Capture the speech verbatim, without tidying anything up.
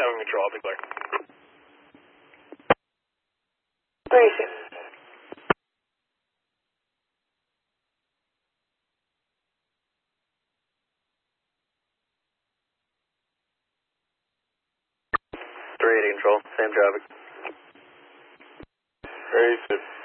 seven Control, I'll be clear. Racing. three eighty Control, same traffic. Racing.